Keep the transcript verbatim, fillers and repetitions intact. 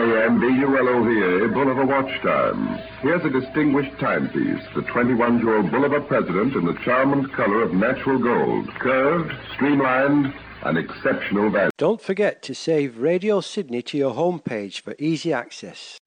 A M B U L O V A, Bolivar Watch Time. Here's a distinguished timepiece, the twenty-one-year-old Bolivar President in the charm and color of natural gold. Curved, streamlined, and exceptional value. Don't forget to save Radio Sydney to your homepage for easy access.